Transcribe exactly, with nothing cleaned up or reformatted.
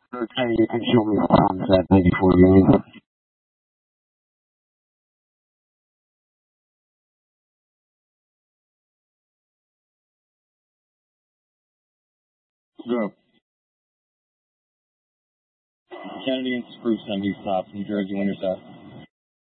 Okay, you can show me the concept before you leave. Go. Kennedy and Spruce on East Tops, New Jersey, Winterset.